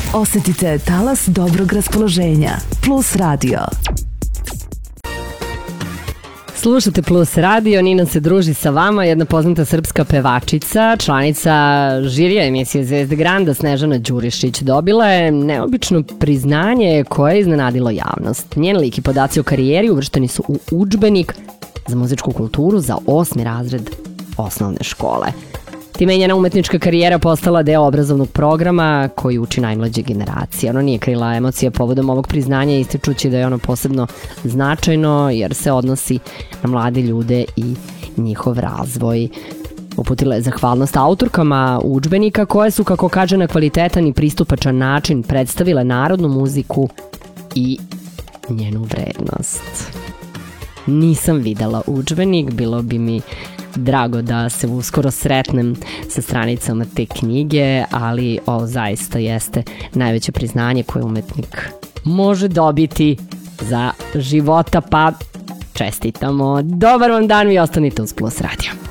Osetite talas dobrog raspoloženja. Plus Radio. Slušate Plus Radio, Nina se druži sa vama, jedna poznata srpska pevačica, članica žirija emisije Zvezde Granda, Snežana Đurišić, dobila je neobično priznanje koje je iznenadilo javnost. Njen lik i podaci o karijeri uvršteni su u udžbenik za muzičku kulturu za 8. razred osnovne škole. Time je njena umetnička karijera postala deo obrazovnog programa koji uči najmlađe generacije. Ona nije krila emocije povodom ovog priznanja, ističući da je ono posebno značajno jer se odnosi na mlade ljude i njihov razvoj. Uputila je zahvalnost autorkama udžbenika koje su, kako kaže, na kvalitetan i pristupačan način predstavile narodnu muziku i njenu vrednost. Nisam videla udžbenik, bilo bi mi drago da se uskoro sretnem sa stranicama te knjige, ali ovo zaista jeste najveće priznanje koje umetnik može dobiti za života, pa čestitamo. Dobar vam dan, vi ostanite uz Plus Radio.